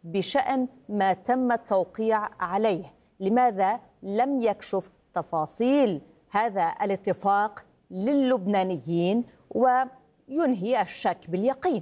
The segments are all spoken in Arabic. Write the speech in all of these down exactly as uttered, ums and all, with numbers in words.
بشأن ما تم التوقيع عليه. لماذا لم يكشف تفاصيل هذا الاتفاق للبنانيين وينهي الشك باليقين؟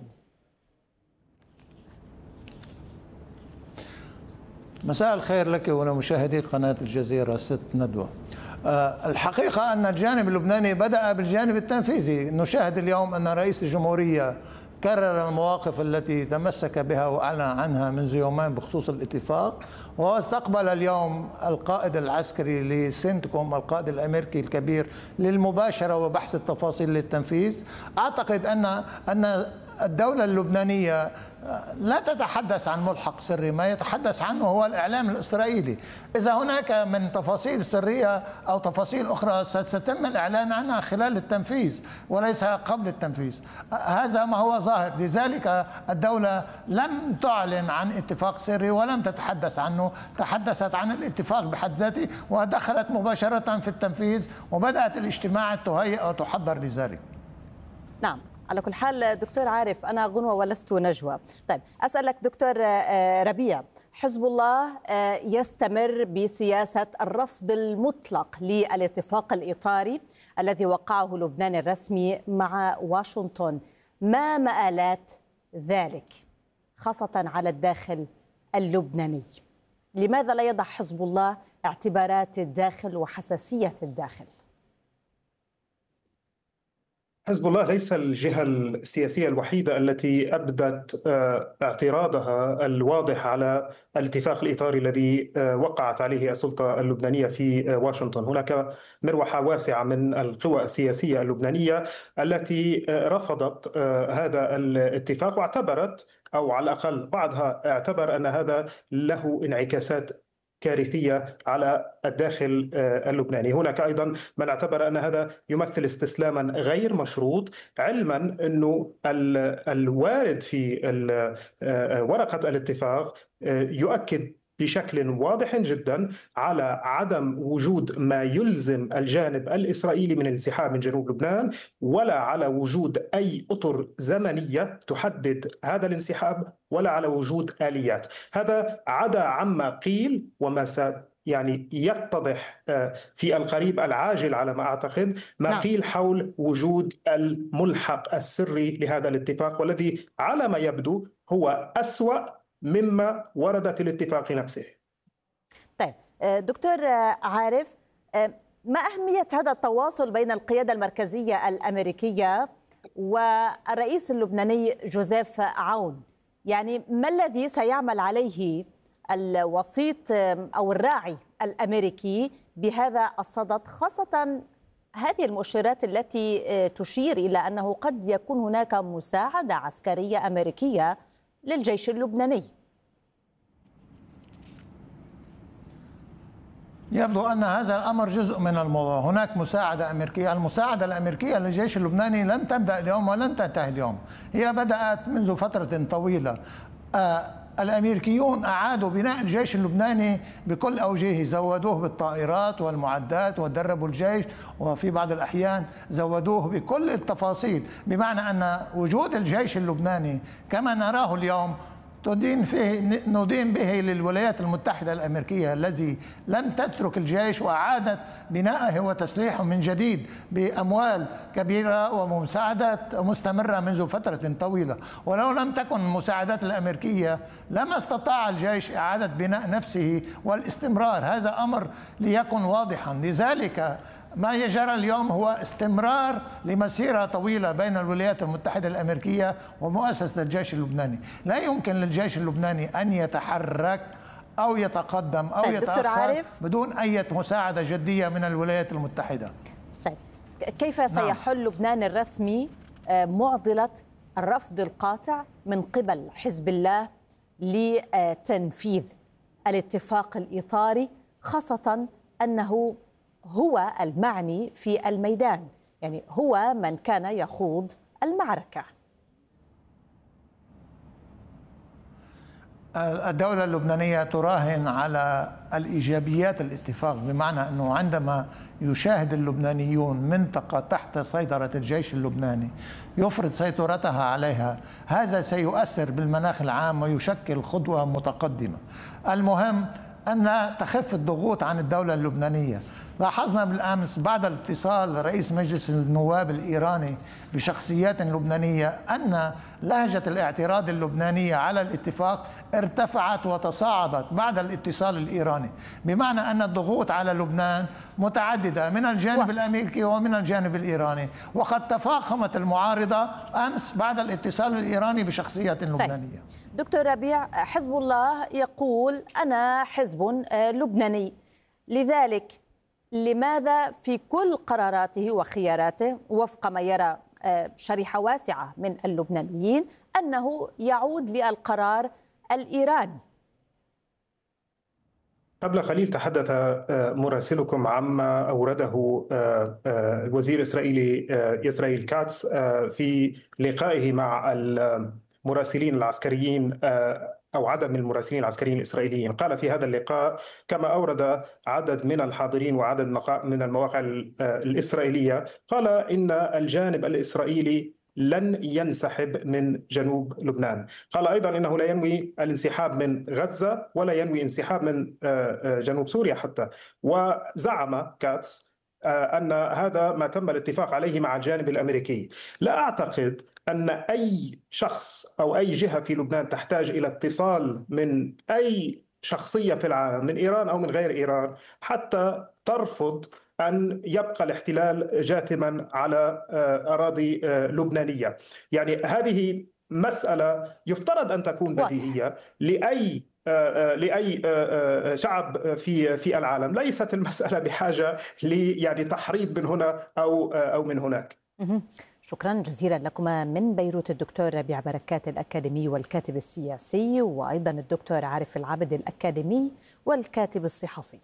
مساء الخير لك ولمشاهدي قناة الجزيرة ست ندوة. الحقيقة أن الجانب اللبناني بدأ بالجانب التنفيذي. نشاهد اليوم أن رئيس الجمهورية كرر المواقف التي تمسك بها وأعلن عنها منذ يومين بخصوص الاتفاق، واستقبل اليوم القائد العسكري لسنتكوم القائد الأمريكي الكبير للمباشرة وبحث التفاصيل للتنفيذ. أعتقد أن أن الدولة اللبنانية لا تتحدث عن ملحق سري، ما يتحدث عنه هو الإعلام الإسرائيلي. إذا هناك من تفاصيل سرية أو تفاصيل أخرى سيتم الإعلان عنها خلال التنفيذ وليس قبل التنفيذ. هذا ما هو ظاهر. لذلك الدولة لم تعلن عن اتفاق سري ولم تتحدث عنه، تحدثت عن الاتفاق بحد ذاته ودخلت مباشرة في التنفيذ وبدأت الاجتماع تهيئ وتحضر لذلك. نعم، على كل حال دكتور عارف، أنا غنوة ولست نجوى. طيب أسألك دكتور ربيع، حزب الله يستمر بسياسة الرفض المطلق للاتفاق الإطاري الذي وقعه لبنان الرسمي مع واشنطن. ما مآلات ذلك خاصة على الداخل اللبناني؟ لماذا لا يضع حزب الله اعتبارات الداخل وحساسية الداخل؟ حزب الله ليس الجهة السياسية الوحيدة التي أبدت اعتراضها الواضح على الاتفاق الإطاري الذي وقعت عليه السلطة اللبنانية في واشنطن. هناك مروحة واسعة من القوى السياسية اللبنانية التي رفضت هذا الاتفاق واعتبرت، أو على الأقل بعضها اعتبر، أن هذا له انعكاسات كارثية على الداخل اللبناني. هناك أيضا من اعتبر أن هذا يمثل استسلاما غير مشروط، علما أنه الوارد في ورقة الاتفاق يؤكد بشكل واضح جدا على عدم وجود ما يلزم الجانب الإسرائيلي من الانسحاب من جنوب لبنان، ولا على وجود أي أطر زمنية تحدد هذا الانسحاب، ولا على وجود آليات. هذا عدا عما قيل وما س يعني يتضح في القريب العاجل على ما أعتقد ما نعم. قيل حول وجود الملحق السري لهذا الاتفاق، والذي على ما يبدو هو أسوأ مما ورد في الاتفاق نفسه. طيب دكتور عارف، ما أهمية هذا التواصل بين القيادة المركزية الأمريكية والرئيس اللبناني جوزيف عون؟ يعني ما الذي سيعمل عليه الوسيط أو الراعي الأمريكي بهذا الصدد، خاصة هذه المؤشرات التي تشير إلى أنه قد يكون هناك مساعدة عسكرية أمريكية للجيش اللبناني؟ يبدو أن هذا الأمر جزء من الموضوع. هناك مساعدة أمريكية. المساعدة الأمريكية للجيش اللبناني لم تبدأ اليوم ولن تنتهي اليوم، هي بدأت منذ فترة طويلة. آه الأمريكيون أعادوا بناء الجيش اللبناني بكل أوجهه، زودوه بالطائرات والمعدات ودربوا الجيش، وفي بعض الأحيان زودوه بكل التفاصيل، بمعنى أن وجود الجيش اللبناني كما نراه اليوم ندين فيه ندين به للولايات المتحدة الأمريكية الذي لم تترك الجيش وأعادت بناءه وتسليحه من جديد بأموال كبيرة ومساعدات مستمرة منذ فترة طويلة. ولو لم تكن المساعدات الأمريكية لما استطاع الجيش إعادة بناء نفسه والاستمرار. هذا أمر ليكن واضحا. لذلك ما يجرى اليوم هو استمرار لمسيرة طويلة بين الولايات المتحدة الأمريكية ومؤسسة الجيش اللبناني. لا يمكن للجيش اللبناني أن يتحرك أو يتقدم أو طيب يتأخر بدون أي مساعدة جدية من الولايات المتحدة. طيب كيف سيحل نعم. لبنان الرسمي معضلة الرفض القاطع من قبل حزب الله لتنفيذ الاتفاق الإطاري، خاصة أنه هو المعني في الميدان، يعني هو من كان يخوض المعركة؟ الدولة اللبنانية تراهن على الإيجابيات الاتفاق، بمعنى أنه عندما يشاهد اللبنانيون منطقة تحت سيطرة الجيش اللبناني يفرض سيطرتها عليها، هذا سيؤثر بالمناخ العام ويشكل خطوة متقدمة. المهم أن تخف الضغوط عن الدولة اللبنانية. لاحظنا بالأمس بعد الاتصال رئيس مجلس النواب الإيراني بشخصيات لبنانية أن لهجة الاعتراض اللبنانية على الاتفاق ارتفعت وتصاعدت بعد الاتصال الإيراني، بمعنى أن الضغوط على لبنان متعددة من الجانب الأمريكي ومن الجانب الإيراني، وقد تفاقمت المعارضة أمس بعد الاتصال الإيراني بشخصيات لبنانية. دكتور ربيع، حزب الله يقول أنا حزب لبناني، لذلك لماذا في كل قراراته وخياراته وفق ما يرى شريحة واسعة من اللبنانيين أنه يعود للقرار الإيراني؟ قبل قليل تحدث مراسلكم عما أورده الوزير الإسرائيلي إسرائيل كاتس في لقائه مع المراسلين العسكريين أو عدد من المراسلين العسكريين الإسرائيليين. قال في هذا اللقاء كما أورد عدد من الحاضرين وعدد من المواقع الإسرائيلية، قال إن الجانب الإسرائيلي لن ينسحب من جنوب لبنان. قال أيضا إنه لا ينوي الانسحاب من غزة ولا ينوي انسحاب من جنوب سوريا حتى. وزعم كاتس أن هذا ما تم الاتفاق عليه مع الجانب الأمريكي. لا أعتقد أن أي شخص أو أي جهة في لبنان تحتاج إلى اتصال من أي شخصية في العالم من إيران أو من غير إيران حتى ترفض أن يبقى الاحتلال جاثما على أراضي لبنانية. يعني هذه مسألة يفترض أن تكون بديهية لأي لأي شعب في في العالم. ليست المسألة بحاجة لي يعني تحريض من هنا أو أو من هناك. شكرا جزيلا لكما من بيروت الدكتور ربيع بركات الأكاديمي والكاتب السياسي، وأيضا الدكتور عارف العبد الأكاديمي والكاتب الصحفي.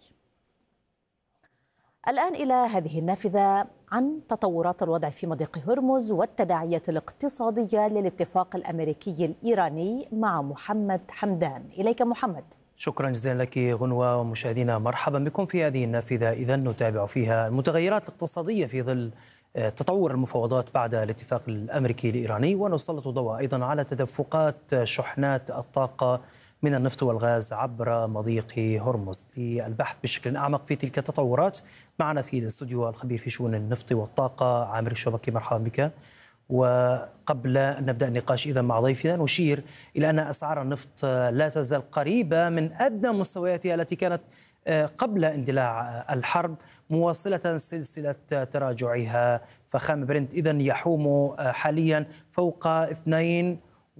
الآن إلى هذه النافذة عن تطورات الوضع في مضيق هرمز والتداعيات الاقتصادية للاتفاق الأمريكي الإيراني مع محمد حمدان. إليك محمد. شكرا جزيلا لك غنوة، ومشاهدينا مرحبا بكم في هذه النافذة. إذن نتابع فيها المتغيرات الاقتصادية في ظل تطور المفاوضات بعد الاتفاق الأمريكي الإيراني، ونسلط الضوء أيضا على تدفقات شحنات الطاقة من النفط والغاز عبر مضيق هرمز. للبحث بشكل أعمق في تلك التطورات معنا في الاستوديو الخبير في شؤون النفط والطاقة عامر الشبكي. مرحبا بك. وقبل أن نبدأ النقاش إذا مع ضيفنا نشير إلى أن أسعار النفط لا تزال قريبة من أدنى مستوياتها التي كانت قبل اندلاع الحرب، مواصلة سلسلة تراجعها. فخام برنت إذن يحوم حاليا فوق اثنين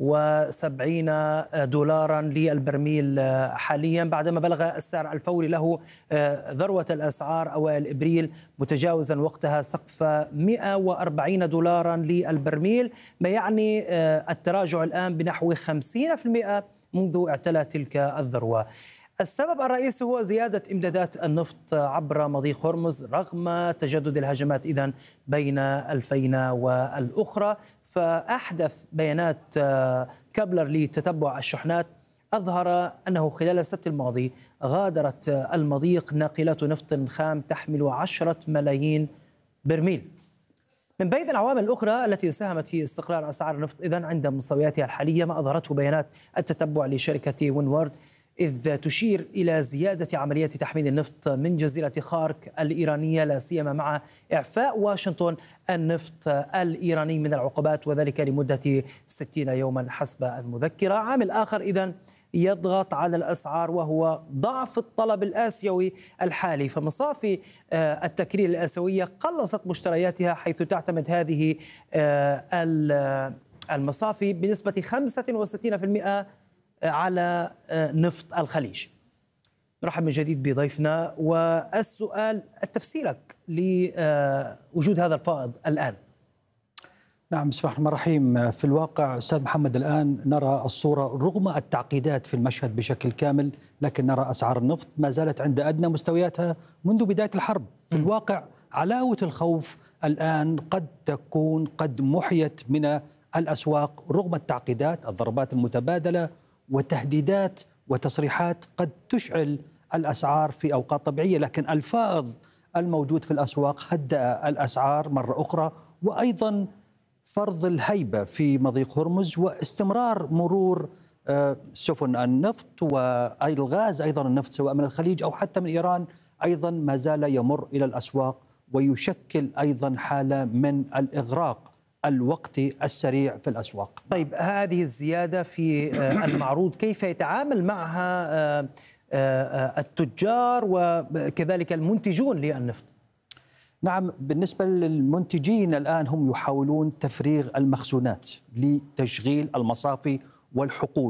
وسبعين دولارا للبرميل حاليا، بعدما بلغ السعر الفوري له ذروة الأسعار أوائل إبريل متجاوزا وقتها سقف مئة وأربعين دولارا للبرميل، ما يعني التراجع الآن بنحو خمسين بالمئة منذ اعتلى تلك الذروة. السبب الرئيسي هو زيادة إمدادات النفط عبر مضيق هرمز رغم تجدد الهجمات إذن بين الفينة والأخرى. فأحدث بيانات كابلر لتتبع الشحنات أظهر أنه خلال السبت الماضي غادرت المضيق ناقلات نفط خام تحمل عشرة ملايين برميل. من بين العوامل الأخرى التي ساهمت في استقرار أسعار النفط إذن عند مستوياتها الحالية ما أظهرته بيانات التتبع لشركة وينوارد، إذ تشير إلى زيادة عمليات تحميل النفط من جزيرة خارك الإيرانية، لا سيما مع إعفاء واشنطن النفط الإيراني من العقوبات، وذلك لمدة ستين يوما حسب المذكرة. عامل آخر إذن يضغط على الأسعار وهو ضعف الطلب الآسيوي الحالي، فمصافي التكرير الآسيوية قلصت مشترياتها، حيث تعتمد هذه المصافي بنسبة خمسة وستين بالمئة على نفط الخليج. نرحب من جديد بضيفنا، والسؤال التفسيرك لوجود هذا الفائض الآن. نعم، بسم الله الرحمن الرحيم. في الواقع أستاذ محمد الآن نرى الصورة رغم التعقيدات في المشهد بشكل كامل، لكن نرى أسعار النفط ما زالت عند أدنى مستوياتها منذ بداية الحرب. في الواقع علاوة الخوف الآن قد تكون قد محيت من الأسواق رغم التعقيدات، الضربات المتبادلة وتهديدات وتصريحات قد تشعل الأسعار في أوقات طبيعية، لكن الفائض الموجود في الأسواق هدأ الأسعار مرة أخرى، وأيضا فرض الهيبة في مضيق هرمز واستمرار مرور سفن النفط والغاز، أيضا النفط سواء من الخليج أو حتى من إيران أيضا ما زال يمر إلى الأسواق، ويشكل أيضا حالة من الإغراق الوقتي السريع في الأسواق. طيب هذه الزيادة في المعروض كيف يتعامل معها التجار وكذلك المنتجون للنفط؟ نعم، بالنسبة للمنتجين الآن هم يحاولون تفريغ المخزونات لتشغيل المصافي والحقول.